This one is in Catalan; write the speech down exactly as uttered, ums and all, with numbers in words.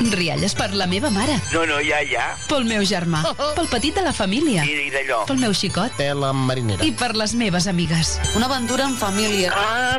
Rialles per la meva mare. No, no, ja, ja. Pel meu germà. Pel petit de la família. I, i d'allò. Pel meu xicot. Tela marinera. I per les meves amigues. Una aventura en família. Ah,